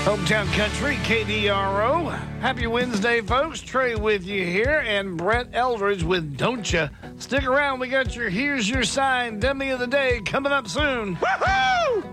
Hometown Country, KDRO. Happy Wednesday, folks. Trey with you here, and Brett Eldridge with Don't Ya. Stick around. We got your Here's Your Sign Dummy of the Day coming up soon. Woohoo!